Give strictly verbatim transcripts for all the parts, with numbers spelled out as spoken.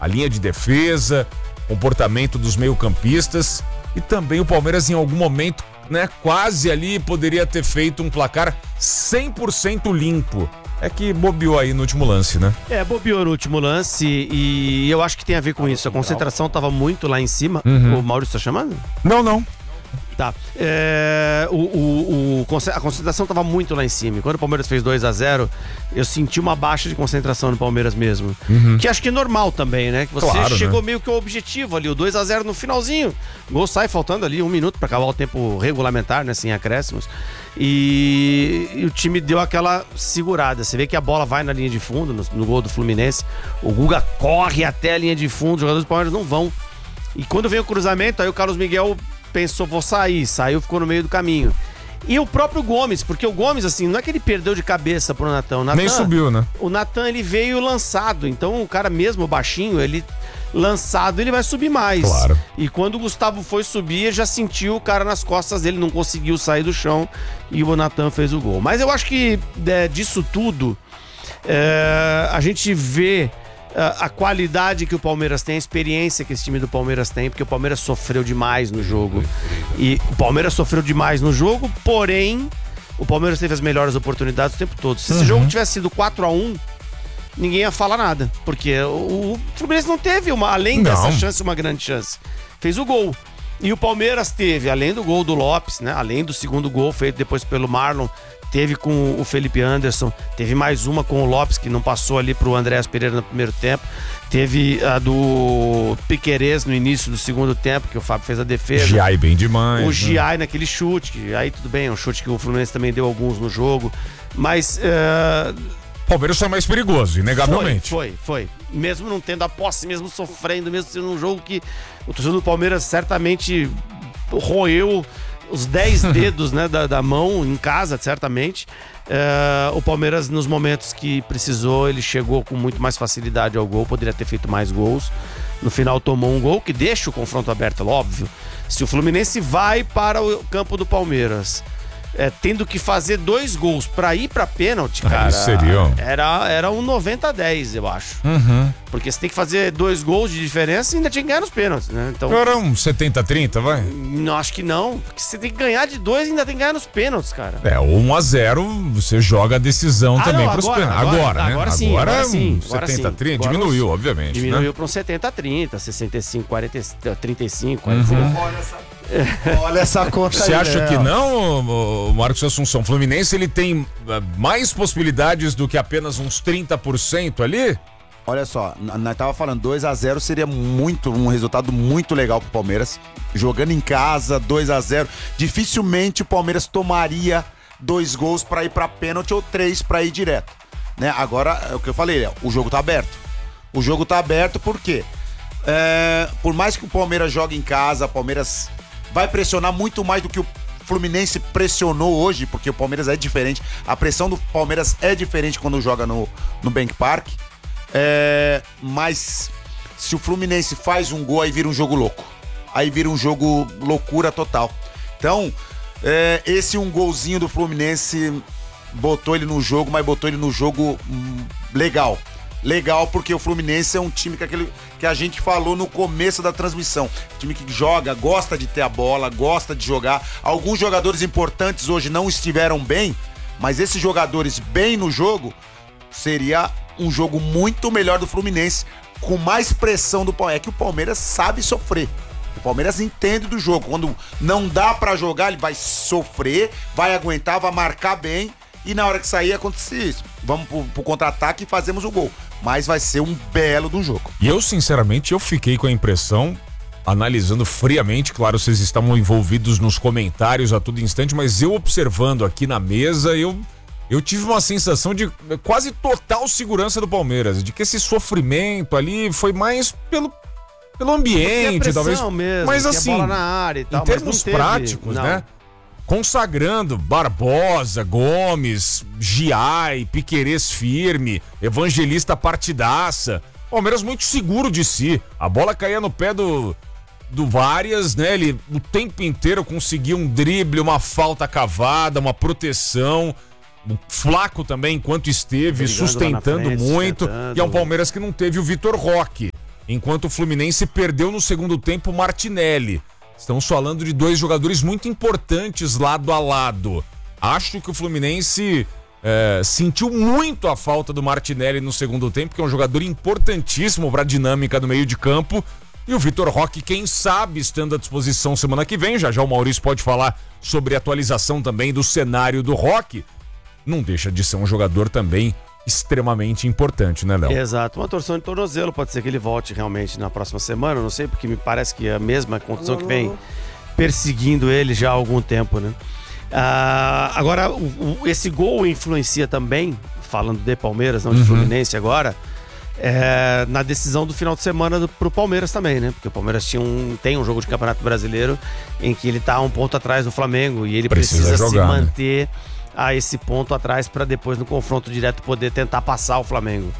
a linha de defesa, comportamento dos meio-campistas e também o Palmeiras em algum momento, né, quase ali poderia ter feito um placar cem por cento limpo. É que bobeou aí no último lance, né? É, bobeou no último lance e eu acho que tem a ver com isso. A concentração estava muito lá em cima. Uhum. O Maurício tá chamando? Não, não. Tá. É, o, o, o, a concentração estava muito lá em cima. E quando o Palmeiras fez dois a zero, eu senti uma baixa de concentração no Palmeiras mesmo. Uhum. Que acho que é normal também, né? Que você claro, chegou né? meio que ao objetivo ali, o dois a zero no finalzinho. O gol sai faltando ali um minuto para acabar o tempo regulamentar, né? Sem acréscimos. E, e o time deu aquela segurada. Você vê que a bola vai na linha de fundo, no, no gol do Fluminense. O Guga corre até a linha de fundo, os jogadores do Palmeiras não vão. E quando vem o cruzamento, aí o Carlos Miguel pensou, vou sair, saiu, ficou no meio do caminho. E o próprio Gomes, porque o Gomes, assim, não é que ele perdeu de cabeça pro Natan. Nem subiu, né? O Natan, ele veio lançado, então o cara mesmo baixinho, ele lançado, ele vai subir mais. Claro. E quando o Gustavo foi subir, ele já sentiu o cara nas costas dele, não conseguiu sair do chão e o Natan fez o gol. Mas eu acho que é, disso tudo, é, a gente vê a qualidade que o Palmeiras tem, a experiência que esse time do Palmeiras tem, porque o Palmeiras sofreu demais no jogo. E o Palmeiras sofreu demais no jogo, porém, o Palmeiras teve as melhores oportunidades o tempo todo. Se esse uhum. jogo tivesse sido quatro a um, ninguém ia falar nada, porque o, o Fluminense não teve, uma, além não. dessa chance, uma grande chance. Fez o gol. E o Palmeiras teve, além do gol do Lopes, né, além do segundo gol feito depois pelo Marlon, teve com o Felipe Anderson, teve mais uma com o Lopes, que não passou ali pro Andréas Pereira no primeiro tempo. Teve a do Piquerez no início do segundo tempo, que o Fábio fez a defesa. Giai bem demais. O né? Giai naquele chute, que aí tudo bem, é um chute que o Fluminense também deu alguns no jogo. Mas... Uh... Palmeiras foi mais perigoso, inegavelmente. Foi, foi, foi. Mesmo não tendo a posse, mesmo sofrendo, mesmo sendo um jogo que o torcedor do Palmeiras certamente roeu os dez dedos, né, da, da mão em casa, certamente. Uh, o Palmeiras, nos momentos que precisou, ele chegou com muito mais facilidade ao gol, poderia ter feito mais gols. No final tomou um gol que deixa o confronto aberto, óbvio. Se o Fluminense vai para o campo do Palmeiras, é, tendo que fazer dois gols pra ir pra pênalti, cara, ah, seria... era, era um noventa a dez, eu acho. Uhum. Porque você tem que fazer dois gols de diferença e ainda tinha que ganhar nos pênaltis, né? Então, era um setenta a trinta, vai? Não, acho que não. Porque você tem que ganhar de dois e ainda tem que ganhar nos pênaltis, cara. É, um a zero, você joga a decisão ah, também não, pros agora, pênaltis. Agora, Agora, né? Agora sim, agora, agora é sim. um Agora setenta a trinta, agora diminuiu, os, obviamente. Diminuiu né? para um setenta a trinta, sessenta e cinco, quarenta, trinta e cinco, quarenta e cinco. Uhum. Olha essa, olha essa conta Você aí, acha né? que não, o Marcos Assunção? Fluminense, ele tem mais possibilidades do que apenas uns trinta por cento ali? Olha só, nós tava falando, dois a zero seria muito, um resultado muito legal pro Palmeiras. Jogando em casa, dois a zero. Dificilmente o Palmeiras tomaria dois gols pra ir pra pênalti ou três pra ir direto. Né? Agora, é o que eu falei, o jogo tá aberto. O jogo tá aberto por quê? É, por mais que o Palmeiras jogue em casa, o Palmeiras vai pressionar muito mais do que o Fluminense pressionou hoje, porque o Palmeiras é diferente. A pressão do Palmeiras é diferente quando joga no, no Bank Park. É, mas se o Fluminense faz um gol, aí vira um jogo louco. Aí vira um jogo loucura total. Então, é, esse um golzinho do Fluminense botou ele no jogo, mas botou ele no jogo hum, legal. Legal, porque o Fluminense é um time que, aquele, que a gente falou no começo da transmissão. Time que joga, gosta de ter a bola, gosta de jogar. Alguns jogadores importantes hoje não estiveram bem, mas esses jogadores bem no jogo, seria um jogo muito melhor do Fluminense, com mais pressão do Palmeiras. É que o Palmeiras sabe sofrer. O Palmeiras entende do jogo. Quando não dá pra jogar, ele vai sofrer, vai aguentar, vai marcar bem. E na hora que sair, acontece isso. Vamos pro, pro contra-ataque e fazemos o gol. Mas vai ser um belo do jogo. E eu, sinceramente, eu fiquei com a impressão, analisando friamente, claro, vocês estavam envolvidos nos comentários a todo instante, mas eu observando aqui na mesa, eu, eu tive uma sensação de quase total segurança do Palmeiras, de que esse sofrimento ali foi mais pelo, pelo ambiente, talvez. Mesmo, mas assim, bola na área e tal, em termos mas não teve, práticos, não. né? Consagrando Barbosa, Gomes, Giai, Piquerez firme, Evangelista partidaça. Palmeiras muito seguro de si. A bola caía no pé do, do Varias, né? Ele o tempo inteiro conseguia um drible, uma falta cavada, uma proteção. O Flaco também, enquanto esteve, Brigando sustentando frente, muito. sustentando. E é um Palmeiras que não teve o Vitor Roque. enquanto o Fluminense perdeu no segundo tempo o Martinelli. Estamos falando de dois jogadores muito importantes lado a lado. Acho que o Fluminense é, sentiu muito a falta do Martinelli no segundo tempo, que é um jogador importantíssimo para a dinâmica do meio de campo. E o Vitor Roque, quem sabe, estando à disposição semana que vem, já já o Maurício pode falar sobre a atualização também do cenário do Roque, não deixa de ser um jogador também extremamente importante, né, Léo? Exato, uma torção de tornozelo, pode ser que ele volte realmente na próxima semana, não sei, porque me parece que é a mesma condição que vem perseguindo ele já há algum tempo, né? Ah, agora, o, o, esse gol influencia também, falando de Palmeiras, não de uhum. Fluminense agora, É, na decisão do final de semana do, pro Palmeiras também, né? Porque o Palmeiras tinha um, tem um jogo de Campeonato Brasileiro em que ele tá um ponto atrás do Flamengo e ele precisa, precisa jogar, se manter, né, a esse ponto atrás para depois no confronto direto poder tentar passar o Flamengo.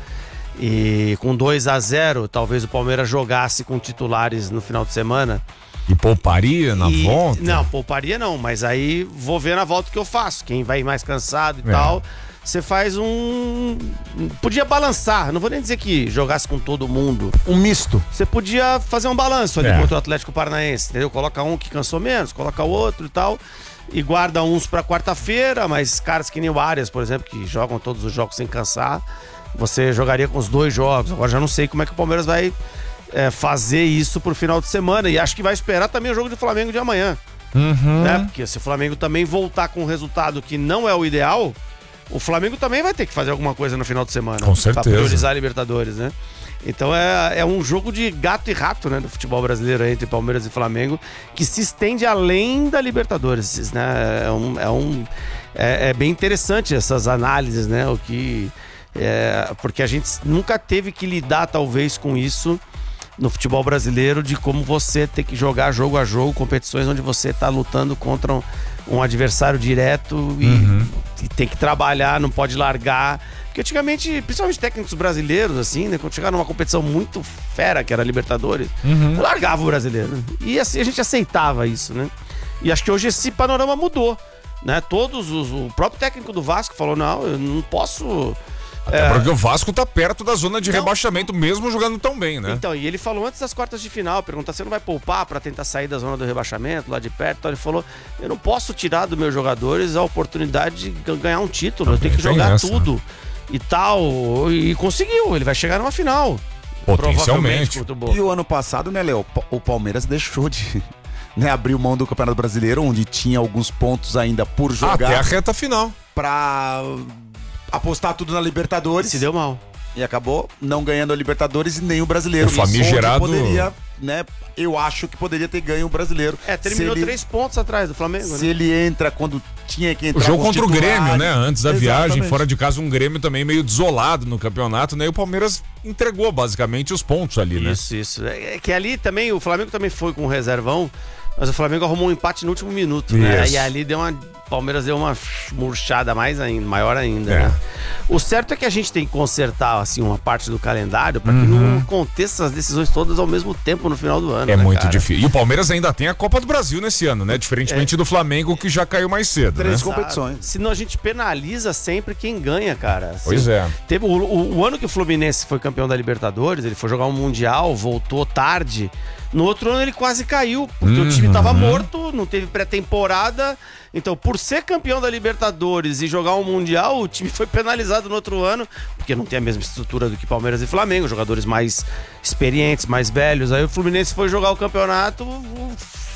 E com dois a zero, talvez o Palmeiras jogasse com titulares no final de semana. E pouparia na e, volta? Não, pouparia não, mas aí vou ver na volta o que eu faço. Quem vai mais cansado e é. tal... Você faz um... Podia balançar, não vou nem dizer que jogasse com todo mundo. Um misto. Você podia fazer um balanço ali é. contra o Atlético Paranaense, entendeu? Coloca um que cansou menos, coloca o outro e tal. E guarda uns pra quarta-feira, mas caras que nem o Arias, por exemplo, que jogam todos os jogos sem cansar, você jogaria com os dois jogos. Agora já não sei como é que o Palmeiras vai é, fazer isso pro final de semana. E acho que vai esperar também o jogo do Flamengo de amanhã. Uhum. Né? Porque se o Flamengo também voltar com um resultado que não é o ideal... O Flamengo também vai ter que fazer alguma coisa no final de semana. Com certeza. Pra priorizar a Libertadores, né? Então é, é um jogo de gato e rato, né? Do futebol brasileiro entre Palmeiras e Flamengo, que se estende além da Libertadores, né? É, um, é, um, é, é bem interessante essas análises, né? O que, é, porque a gente nunca teve que lidar, talvez, com isso no futebol brasileiro, de como você ter que jogar jogo a jogo, competições onde você está lutando contra um, um adversário direto e, uhum. e tem que trabalhar, não pode largar. Porque antigamente, principalmente técnicos brasileiros, assim, né? Quando chegaram numa competição muito fera, que era a Libertadores, uhum. largava o brasileiro. E assim, a gente aceitava isso, né? E acho que hoje esse panorama mudou, né? Todos os... O próprio técnico do Vasco falou, não, eu não posso... Até é... porque o Vasco tá perto da zona de então, rebaixamento, mesmo jogando tão bem, né? Então, e ele falou antes das quartas de final, pergunta se não vai poupar pra tentar sair da zona do rebaixamento, lá de perto. Então ele falou, eu não posso tirar dos meus jogadores a oportunidade de ganhar um título, também eu tenho que jogar essa. tudo e tal. E conseguiu, ele vai chegar numa final. Potencialmente. E o ano passado, né, Léo, o Palmeiras deixou de... Né, abriu mão do Campeonato Brasileiro, onde tinha alguns pontos ainda por jogar. Até a reta final. Pra... apostar tudo na Libertadores. Se deu mal. E acabou não ganhando a Libertadores e nem o Brasileiro. O famigerado... Poderia, né, eu acho que poderia ter ganho o Brasileiro. É, terminou ele, três pontos atrás do Flamengo, Se né? ele entra quando tinha que entrar. O jogo contra o Grêmio, né? Antes da Exatamente. viagem, fora de casa, um Grêmio também meio desolado no campeonato, né? E o Palmeiras entregou basicamente os pontos ali, né? Isso, isso. É que ali também, o Flamengo também foi com o reservão, mas o Flamengo arrumou um empate no último minuto, né? Isso. E ali deu uma... Palmeiras deu uma murchada mais ainda, maior ainda, é. né? O certo é que a gente tem que consertar, assim, uma parte do calendário para que uhum. não aconteça as decisões todas ao mesmo tempo no final do ano. É né, muito cara? difícil. E o Palmeiras ainda tem a Copa do Brasil nesse ano, né? Diferentemente é. do Flamengo, que já caiu mais cedo, Três né? competições. Senão a gente penaliza sempre quem ganha, cara. Assim, pois é. Teve o, o, o ano que o Fluminense foi campeão da Libertadores, ele foi jogar um Mundial, voltou tarde. No outro ano ele quase caiu, porque uhum. o time tava morto, não teve pré-temporada. Então, por ser campeão da Libertadores e jogar um Mundial, o time foi penalizado no outro ano, porque não tem a mesma estrutura do que Palmeiras e Flamengo, jogadores mais experientes, mais velhos. Aí o Fluminense foi jogar o campeonato, o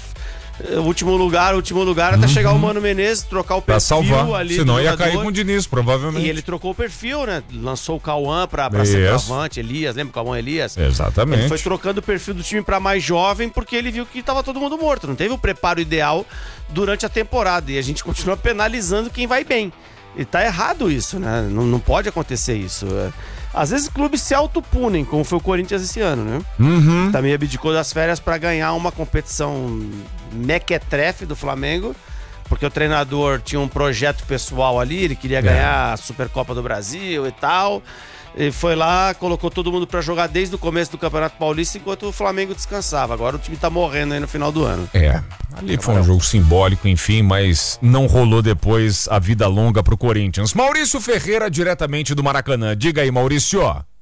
último lugar, último lugar, até uhum. chegar o Mano Menezes, trocar o perfil pra salvar. ali. Senão do ia jogador. cair com o Diniz, provavelmente. E ele trocou o perfil, né? Lançou o Cauã pra, pra ser centroavante, Elias, lembra o Cauã Elias? Exatamente. Ele foi trocando o perfil do time pra mais jovem, porque ele viu que tava todo mundo morto. Não teve o preparo ideal durante a temporada. E a gente continua penalizando quem vai bem. E tá errado isso, né? Não, não pode acontecer isso. Às vezes clubes se autopunem, como foi o Corinthians esse ano, né? Uhum. Também abdicou das férias pra ganhar uma competição mequetrefe do Flamengo, porque o treinador tinha um projeto pessoal ali, ele queria ganhar é. a Supercopa do Brasil e tal. Ele foi lá, colocou todo mundo pra jogar desde o começo do Campeonato Paulista, enquanto o Flamengo descansava. Agora o time tá morrendo aí no final do ano. É, ali foi um jogo simbólico, enfim, mas não rolou depois a vida longa pro Corinthians. Maurício Ferreira, diretamente do Maracanã. Diga aí, Maurício.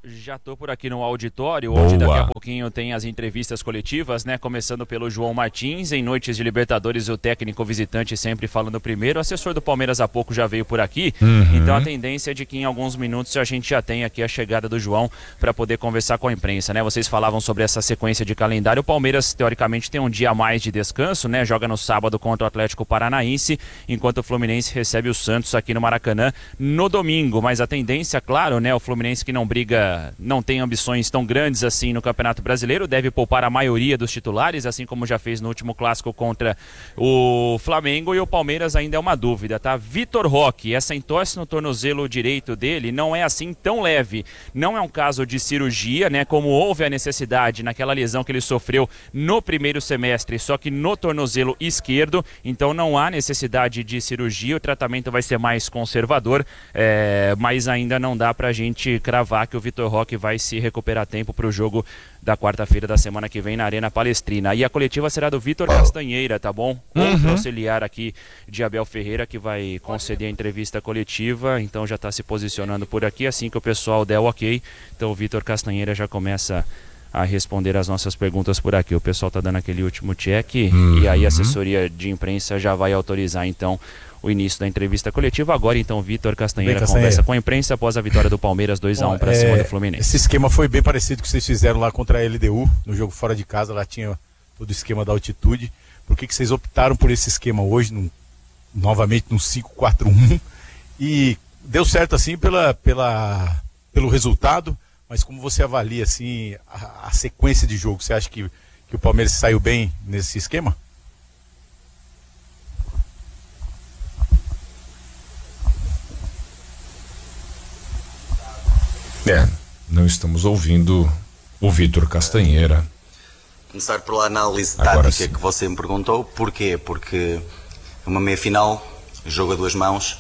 Já tô por aqui no auditório, Boa. onde daqui a pouquinho tem as entrevistas coletivas, né? Começando pelo João Martins, em noites de Libertadores, o técnico visitante sempre falando primeiro. O assessor do Palmeiras há pouco já veio por aqui, uhum. Então a tendência é de que em alguns minutos a gente já tem aqui a chegada do João para poder conversar com a imprensa, né? Vocês falavam sobre essa sequência de calendário. O Palmeiras, teoricamente, tem um dia a mais de descanso, né? Joga no sábado contra o Atlético Paranaense, enquanto o Fluminense recebe o Santos aqui no Maracanã no domingo. Mas a tendência, claro, né? O Fluminense que não briga, não tem ambições tão grandes assim no Campeonato Brasileiro, deve poupar a maioria dos titulares, assim como já fez no último clássico contra o Flamengo. E o Palmeiras ainda é uma dúvida, tá? Vitor Roque, essa entorse no tornozelo direito dele não é assim tão leve, não é um caso de cirurgia, né? Como houve a necessidade naquela lesão que ele sofreu no primeiro semestre, só que no tornozelo esquerdo, então não há necessidade de cirurgia, o tratamento vai ser mais conservador, é, mas ainda não dá pra gente cravar que o Vitor Roque vai se recuperar a tempo para o jogo da quarta-feira da semana que vem na Arena Palestrina. E a coletiva será do Vitor Castanheira, tá bom? Uhum. Outro auxiliar aqui de Abel Ferreira, que vai conceder a entrevista coletiva, então já está se posicionando por aqui. Assim que o pessoal der o ok, então o Vitor Castanheira já começa a responder as nossas perguntas por aqui. O pessoal está dando aquele último check, uhum. E aí a assessoria de imprensa já vai autorizar então o início da entrevista coletiva. Agora então Vitor Castanheira, Castanheira conversa com a imprensa após a vitória do Palmeiras dois a um para cima do Fluminense. Esse esquema foi bem parecido com o que vocês fizeram lá contra a L D U, no jogo fora de casa, lá tinha todo o esquema da altitude. Por que que vocês optaram por esse esquema hoje, num, novamente num cinco quatro um? E deu certo assim pela, pela, pelo resultado, mas como você avalia assim a, a sequência de jogo? Você acha que, que o Palmeiras saiu bem nesse esquema? É, não estamos ouvindo o Vitor Castanheira. Começar pela análise Agora tática sim. que você me perguntou. Porquê? Porque uma meia-final, jogo a duas mãos,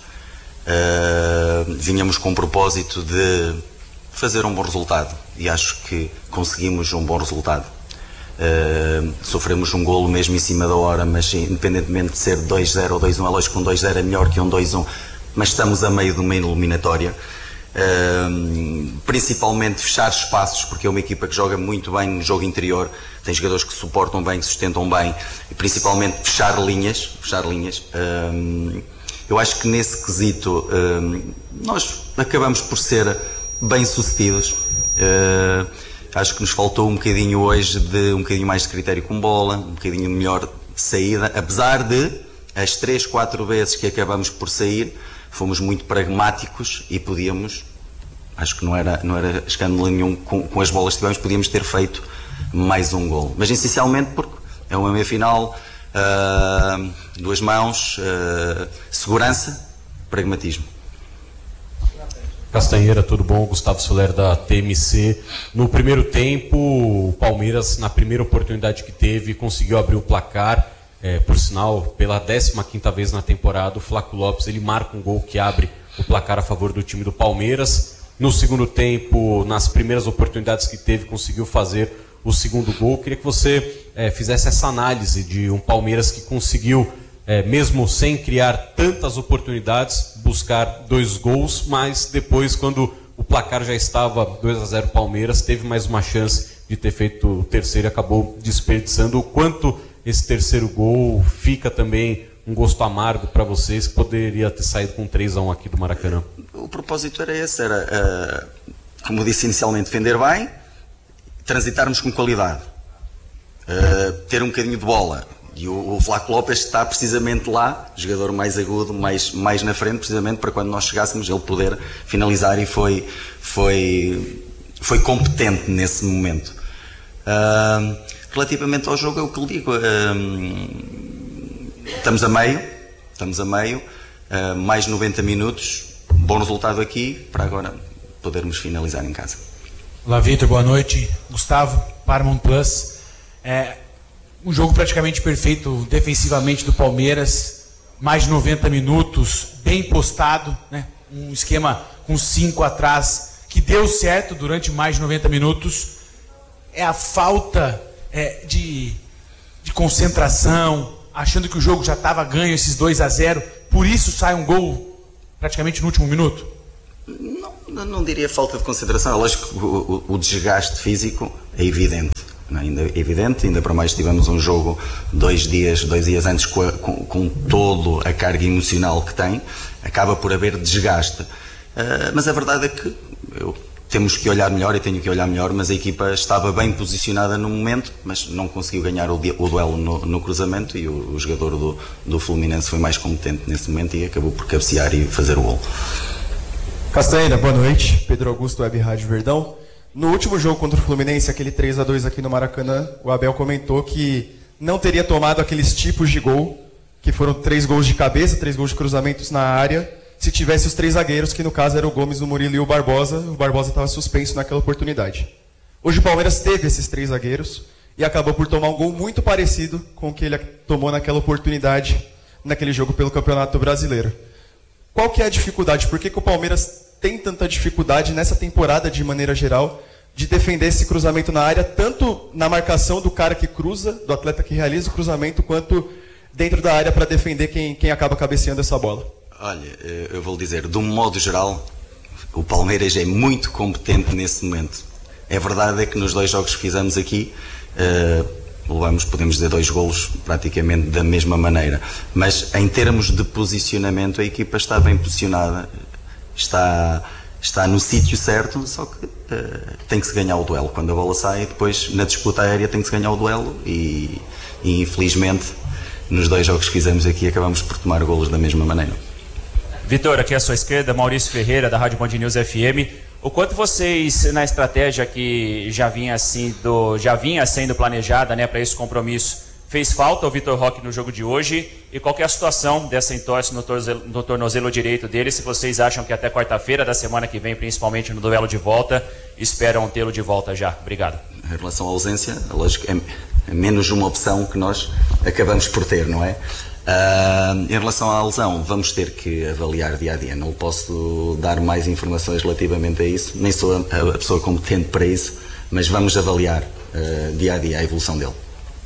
uh, vinhamos com o propósito de fazer um bom resultado e acho que conseguimos um bom resultado. Uh, sofremos um golo mesmo em cima da hora, mas independentemente de ser dois zero ou dois um, é lógico que um dois zero é melhor que um dois um, mas estamos a meio de uma eliminatória. Uh, principalmente fechar espaços, porque é uma equipa que joga muito bem no jogo interior, tem jogadores que suportam bem, que sustentam bem, e principalmente fechar linhas, fechar linhas. Uh, eu acho que nesse quesito uh, nós acabamos por ser bem sucedidos. Uh, acho que nos faltou um bocadinho hoje de um bocadinho mais de critério com bola, um bocadinho melhor de saída, apesar de as três, quatro vezes que acabamos por sair fomos muito pragmáticos e podíamos, acho que não era, não era escândalo nenhum, com, com as bolas que tivemos, podíamos ter feito mais um gol. Mas essencialmente porque é uma meia-final, uh, duas mãos, uh, segurança, pragmatismo. Castanheira, tudo bom? Gustavo Soler da T M C. No primeiro tempo, o Palmeiras, na primeira oportunidade que teve, conseguiu abrir o placar. É, por sinal, pela décima quinta vez na temporada, o Flaco Lopes ele marca um gol que abre o placar a favor do time do Palmeiras. No segundo tempo, nas primeiras oportunidades que teve, conseguiu fazer o segundo gol. Queria que você é, fizesse essa análise de um Palmeiras que conseguiu, é, mesmo sem criar tantas oportunidades, buscar dois gols, mas depois, quando o placar já estava dois a zero Palmeiras, teve mais uma chance de ter feito o terceiro e acabou desperdiçando. O quanto esse terceiro gol fica também um gosto amargo para vocês, que poderia ter saído com três a um aqui do Maracanã? O propósito era esse, era, uh, como eu disse inicialmente, defender bem, transitarmos com qualidade, uh, ter um bocadinho de bola. E o, o Flaco Lopes está precisamente lá, jogador mais agudo, mais, mais na frente, precisamente para quando nós chegássemos ele poder finalizar, e foi, foi, foi competente nesse momento. Uh, relativamente ao jogo é o que lhe digo, uh, estamos a meio, estamos a meio, uh, mais noventa minutos, bom resultado aqui, para agora podermos finalizar em casa. Olá, Vitor, boa noite. Gustavo, Paramount Plus. É, um jogo praticamente perfeito defensivamente do Palmeiras, mais de noventa minutos, bem postado, né? Um esquema com cinco atrás, que deu certo durante mais de noventa minutos. É a falta é, de, de concentração, achando que o jogo já estava ganho, esses dois a zero, por isso sai um gol praticamente no último minuto? Não, Não, não diria falta de concentração, é lógico que o, o, o desgaste físico é evidente. Não, ainda é evidente, ainda para mais tivemos um jogo dois dias, dois dias antes com, a, com, com toda a carga emocional que tem, acaba por haver desgaste. Uh, mas a verdade é que eu, temos que olhar melhor, e tenho que olhar melhor, mas a equipa estava bem posicionada no momento, mas não conseguiu ganhar o, o duelo no, no cruzamento, e o, o jogador do, do Fluminense foi mais competente nesse momento e acabou por cabecear e fazer o gol. Castanheira, boa noite. Pedro Augusto, Web Rádio Verdão. No último jogo contra o Fluminense, aquele três a dois aqui no Maracanã, o Abel comentou que não teria tomado aqueles tipos de gol, que foram três gols de cabeça, três gols de cruzamentos na área, se tivesse os três zagueiros, que no caso eram o Gomes, o Murilo e o Barbosa. O Barbosa estava suspenso naquela oportunidade. Hoje o Palmeiras teve esses três zagueiros e acabou por tomar um gol muito parecido com o que ele tomou naquela oportunidade, naquele jogo pelo Campeonato Brasileiro. Qual que é a dificuldade? Por que que o Palmeiras tem tanta dificuldade nessa temporada, de maneira geral, de defender esse cruzamento na área, tanto na marcação do cara que cruza, do atleta que realiza o cruzamento, quanto dentro da área para defender quem, quem acaba cabeceando essa bola? Olha, eu vou lhe dizer, de um modo geral, o Palmeiras é muito competente nesse momento. É verdade é que nos dois jogos que fizemos aqui, uh, levamos, podemos dizer, dois golos praticamente da mesma maneira. Mas em termos de posicionamento, a equipa está bem posicionada. Está, está no sítio certo, só que uh, tem que se ganhar o duelo. Quando a bola sai, depois na disputa aérea tem que se ganhar o duelo e, e infelizmente nos dois jogos que fizemos aqui acabamos por tomar golos da mesma maneira. Vitor, aqui à sua esquerda, Maurício Ferreira, da Rádio Band News F M. O quanto vocês, na estratégia que já vinha, assim, do, já vinha sendo planejada, né, para esse compromisso, fez falta o Vitor Roque no jogo de hoje? E qual que é a situação dessa entorse no, tornozelo, no tornozelo direito dele? Se vocês acham que até quarta-feira da semana que vem, principalmente no duelo de volta, esperam tê-lo de volta já? Obrigado. Em relação à ausência, lógico, é, é menos uma opção que nós acabamos por ter, não é? Uh, em relação à lesão, vamos ter que avaliar dia a dia. Não posso dar mais informações relativamente a isso, nem sou a, a pessoa competente para isso, mas vamos avaliar uh, dia a dia a evolução dele.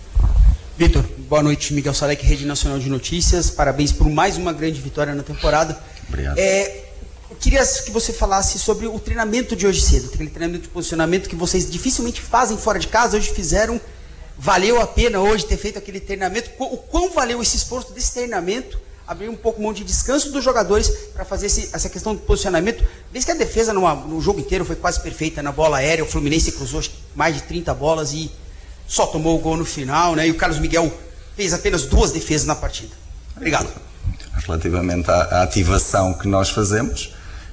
Vitor, boa noite. Miguel Salek, Rede Nacional de Notícias. Parabéns por mais uma grande vitória na temporada. Obrigado. É, eu queria que você falasse sobre o treinamento de hoje cedo, aquele treinamento de posicionamento que vocês dificilmente fazem fora de casa, hoje fizeram. Valeu a pena hoje ter feito aquele treinamento? O quão valeu esse esforço desse treinamento? Abrir um pouco mão de descanso dos jogadores para fazer esse, essa questão de posicionamento. Desde que a defesa numa, no jogo inteiro foi quase perfeita na bola aérea, o Fluminense cruzou mais de trinta bolas e só tomou o gol no final, né? E o Carlos Miguel fez apenas duas defesas na partida. Obrigado. Relativamente à, à ativação que nós fazemos,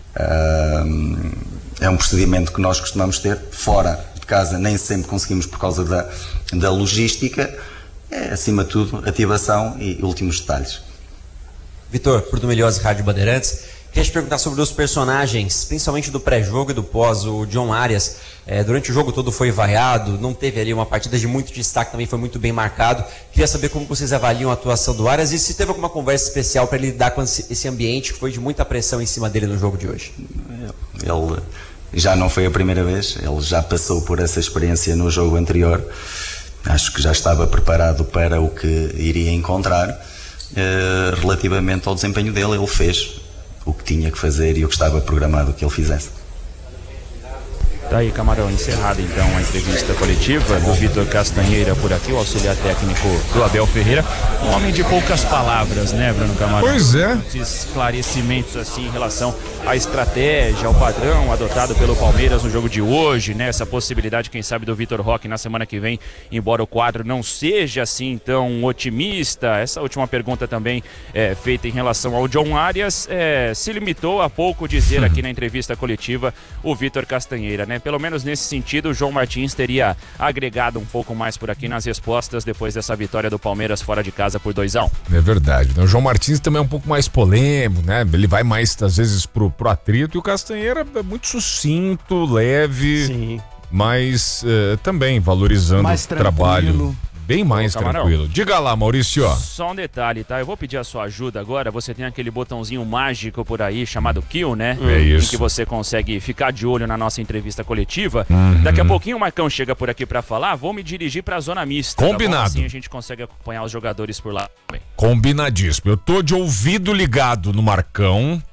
uh, é um procedimento que nós costumamos ter fora de casa, nem sempre conseguimos por causa da, da logística. É, acima de tudo, ativação e últimos detalhes. Vitor, Porto Melhose, Rádio Bandeirantes. Queria te perguntar sobre os personagens, principalmente do pré-jogo e do pós. O John Arias, é, durante o jogo todo foi vaiado, não teve ali uma partida de muito destaque, também foi muito bem marcado. Queria saber como vocês avaliam a atuação do Arias e se teve alguma conversa especial para ele lidar com esse ambiente que foi de muita pressão em cima dele no jogo de hoje. Ele já não foi a primeira vez, ele já passou por essa experiência no jogo anterior. Acho que já estava preparado para o que iria encontrar. Uh, relativamente ao desempenho dele, ele fez o que tinha que fazer e o que estava programado que ele fizesse. Tá aí, Camarão, encerrada então a entrevista coletiva do Vitor Castanheira por aqui, o auxiliar técnico do Abel Ferreira. Um homem de poucas palavras, né, Bruno Camarão? Pois é. Esses esclarecimentos assim em relação à estratégia, ao padrão adotado pelo Palmeiras no jogo de hoje, né? Essa possibilidade, quem sabe, do Vitor Roque na semana que vem, embora o quadro não seja assim tão otimista. Essa última pergunta também é feita em relação ao John Arias, é, se limitou a pouco dizer aqui na entrevista coletiva o Vitor Castanheira, né? Pelo menos nesse sentido, o João Martins teria agregado um pouco mais por aqui nas respostas depois dessa vitória do Palmeiras fora de casa por dois a um. É verdade, né? O João Martins também é um pouco mais polêmico, né? Ele vai mais, às vezes, pro, pro atrito, e o Castanheira é muito sucinto, leve, sim, mas uh, também valorizando mais o trabalho. Bem mais Ô, tranquilo. Diga lá, Maurício. Só um detalhe, tá? Eu vou pedir a sua ajuda agora. Você tem aquele botãozinho mágico por aí chamado Kill, né? É isso. Em que você consegue ficar de olho na nossa entrevista coletiva. Uhum. Daqui a pouquinho o Marcão chega por aqui pra falar. Vou me dirigir pra zona mista. Combinado. Tá bom? Assim a gente consegue acompanhar os jogadores por lá também. Combinadíssimo. Eu tô de ouvido ligado no Marcão.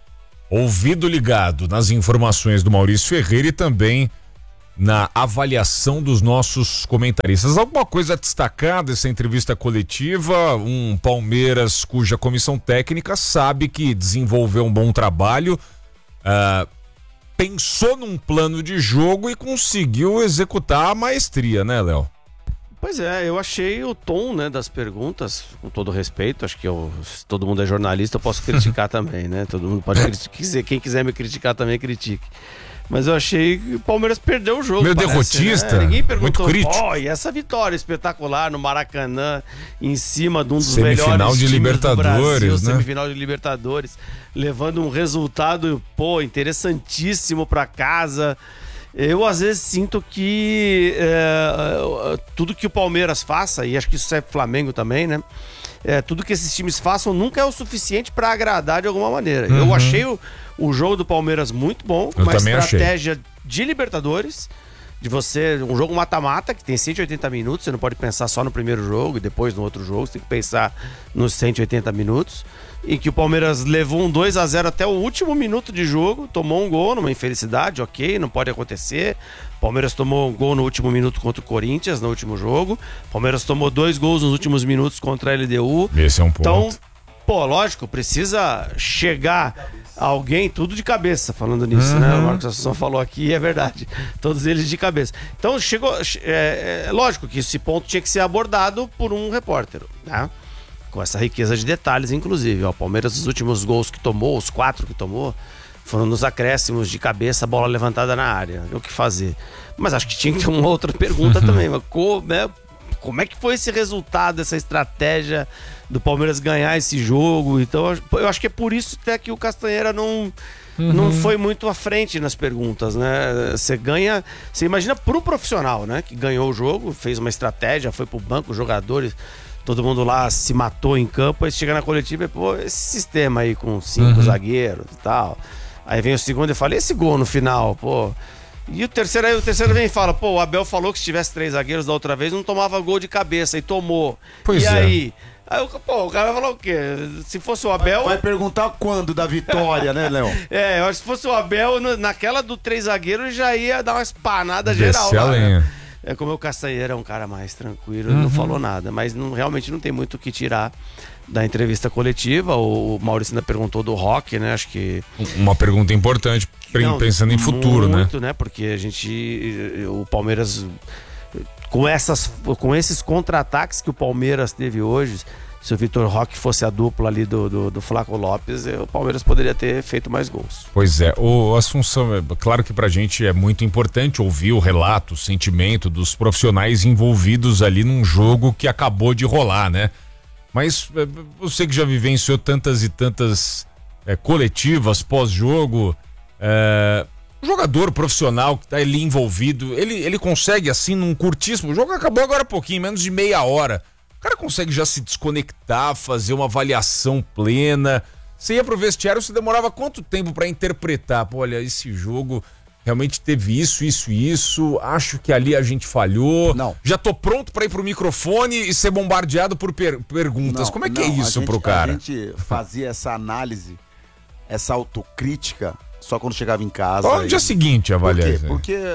ouvido ligado nas informações do Maurício Ferreira e também na avaliação dos nossos comentaristas. Alguma coisa a destacar dessa entrevista coletiva? Um Palmeiras cuja comissão técnica sabe que desenvolveu um bom trabalho, uh, pensou num plano de jogo e conseguiu executar a maestria, né, Léo? Pois é, eu achei o tom, né, das perguntas, com todo respeito, acho que eu, se todo mundo é jornalista, eu posso criticar também, né? Todo mundo pode criticar, quem quiser me criticar também critique. Mas eu achei que o Palmeiras perdeu o jogo. Meio parece, derrotista, né? Ninguém perguntou, muito crítico. ó, e essa vitória espetacular no Maracanã, em cima de um dos semifinal melhores de times Libertadores, do Brasil, né? Semifinal de Libertadores, levando um resultado, pô, interessantíssimo pra casa. Eu às vezes sinto que é, tudo que o Palmeiras faça, e acho que isso é Flamengo também, né? É, tudo que esses times façam nunca é o suficiente para agradar de alguma maneira. Uhum. Eu achei o, o jogo do Palmeiras muito bom, Eu uma estratégia achei. de Libertadores, de você, um jogo mata-mata que tem cento e oitenta minutos, você não pode pensar só no primeiro jogo e depois no outro jogo, você tem que pensar nos cento e oitenta minutos, em que o Palmeiras levou um dois a zero até o último minuto de jogo, tomou um gol numa infelicidade, ok, não pode acontecer. Palmeiras tomou um gol no último minuto contra o Corinthians, no último jogo. Palmeiras tomou dois gols nos últimos minutos contra a L D U. Esse é um ponto. Então, pô, lógico, precisa chegar alguém, tudo de cabeça, falando nisso, uhum. né? O Marcos Assunção falou aqui e é verdade. Todos eles de cabeça. Então, chegou. É, é lógico que esse ponto tinha que ser abordado por um repórter, né? Com essa riqueza de detalhes, inclusive. O Palmeiras, os últimos gols que tomou, os quatro que tomou, foram nos acréscimos de cabeça, bola levantada na área. O que fazer? Mas acho que tinha que ter uma outra pergunta uhum. também. Mas como, né, como é que foi esse resultado, essa estratégia do Palmeiras ganhar esse jogo? Então, eu acho que é por isso até que o Castanheira não, uhum. não foi muito à frente nas perguntas, né? Você ganha... Você imagina pro profissional, né? Que ganhou o jogo, fez uma estratégia, foi pro banco, os jogadores... Todo mundo lá se matou em campo, aí chega na coletiva e, pô, esse sistema aí com cinco uhum. zagueiros e tal. Aí vem o segundo e fala, esse gol no final, pô. E o terceiro aí, o terceiro vem e fala, pô, o Abel falou que se tivesse três zagueiros da outra vez, não tomava gol de cabeça, e tomou. Pois e é. aí? Aí, pô, o cara vai falar o quê? Se fosse o Abel... Vai perguntar quando da vitória, né, Léo? É, eu acho que se fosse o Abel, naquela do três zagueiros, já ia dar uma espanada geral lá, né? É como o Castanheira é um cara mais tranquilo, uhum. não falou nada, mas não, realmente não tem muito o que tirar da entrevista coletiva. O Maurício ainda perguntou do Roque, né? Acho que... Uma pergunta importante, não, pensando em futuro, muito, né? Muito, né? Porque a gente... O Palmeiras... Com, essas, com esses contra-ataques que o Palmeiras teve hoje... Se o Vitor Roque fosse a dupla ali do, do, do Flaco Lopes, o Palmeiras poderia ter feito mais gols. Pois é, o Assunção, é claro que pra gente é muito importante ouvir o relato, o sentimento dos profissionais envolvidos ali num jogo que acabou de rolar, né? Mas você que já vivenciou tantas e tantas é, coletivas pós-jogo, é, o jogador profissional que tá ali envolvido, ele, ele consegue assim num curtíssimo, o jogo acabou agora há pouquinho, menos de meia hora. O cara consegue já se desconectar, fazer uma avaliação plena. Você ia pro vestiário, você demorava quanto tempo pra interpretar? Pô, olha, esse jogo realmente teve isso, isso e isso. Acho que ali a gente falhou. Não. Já tô pronto pra ir pro microfone e ser bombardeado por per perguntas. Não, Como é que não, é isso gente, pro cara? A gente fazia essa análise, essa autocrítica, só quando chegava em casa. Só no dia seguinte, avaliar. Por quê? Porque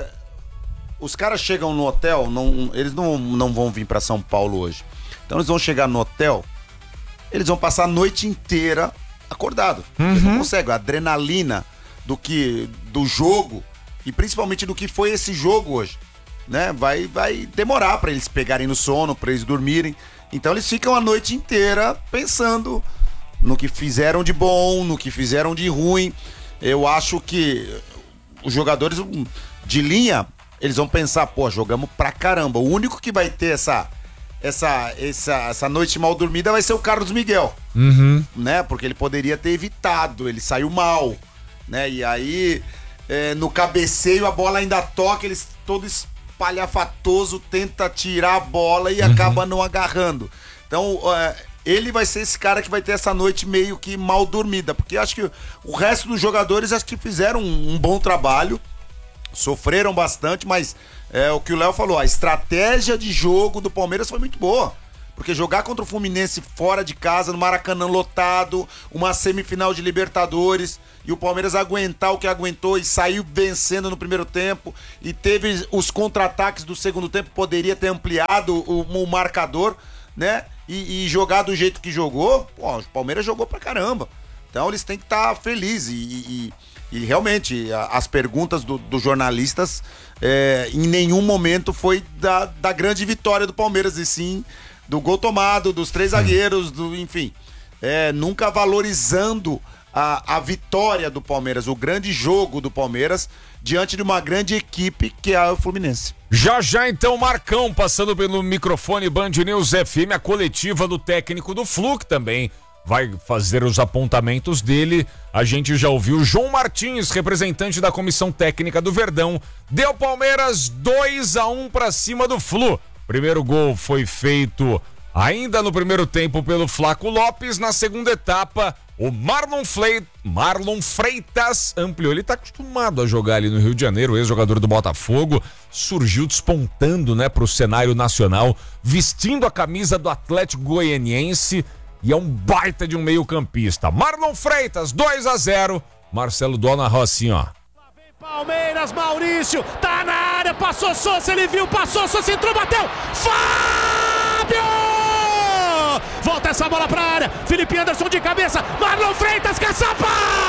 os caras chegam no hotel, não, eles não, não vão vir pra São Paulo hoje. Então eles vão chegar no hotel, eles vão passar a noite inteira acordado. Uhum. Eles não conseguem. A adrenalina do que do jogo e principalmente do que foi esse jogo hoje, né? Vai, vai demorar para eles pegarem no sono, para eles dormirem. Então eles ficam a noite inteira pensando no que fizeram de bom, no que fizeram de ruim. Eu acho que os jogadores de linha, eles vão pensar, pô, jogamos pra caramba. O único que vai ter essa Essa, essa, essa noite mal dormida vai ser o Carlos Miguel, uhum. né? Porque ele poderia ter evitado, ele saiu mal, né? E aí, é, no cabeceio, a bola ainda toca, ele todo espalhafatoso tenta tirar a bola e uhum. acaba não agarrando. Então, é, ele vai ser esse cara que vai ter essa noite meio que mal dormida, porque acho que o resto dos jogadores acho que fizeram um, um bom trabalho, sofreram bastante, mas... É o que o Léo falou, a estratégia de jogo do Palmeiras foi muito boa. Porque jogar contra o Fluminense fora de casa, no Maracanã lotado, uma semifinal de Libertadores, e o Palmeiras aguentar o que aguentou e saiu vencendo no primeiro tempo, e teve os contra-ataques do segundo tempo, poderia ter ampliado o, o marcador, né? E, e jogar do jeito que jogou, pô, o Palmeiras jogou pra caramba. Então eles têm que estar felizes. E, e, e realmente, a, as perguntas dos do jornalistas é, em nenhum momento foi da, da grande vitória do Palmeiras, e sim do gol tomado, dos três zagueiros, do, enfim. É, nunca valorizando a, a vitória do Palmeiras, o grande jogo do Palmeiras, diante de uma grande equipe que é o Fluminense. Já já então, Marcão, passando pelo microfone Band News F M, a coletiva do técnico do Flu, que também vai fazer os apontamentos dele. A gente já ouviu João Martins, representante da comissão técnica do Verdão, deu Palmeiras dois a um para cima do Flu. Primeiro gol foi feito ainda no primeiro tempo pelo Flaco Lopes. Na segunda etapa, o Marlon, Fleit... Marlon Freitas ampliou. Ele tá acostumado a jogar ali no Rio de Janeiro, ex-jogador do Botafogo, surgiu despontando, né, pro cenário nacional, vestindo a camisa do Atlético Goianiense, e é um baita de um meio-campista. Marlon Freitas, dois a zero. Marcelo Dó narrou assim, ó. Palmeiras, Maurício, tá na área, passou Sousa, ele viu, passou Sousa, entrou, bateu, Fábio! Volta essa bola pra área, Felipe Anderson de cabeça, Marlon Freitas, caçapa!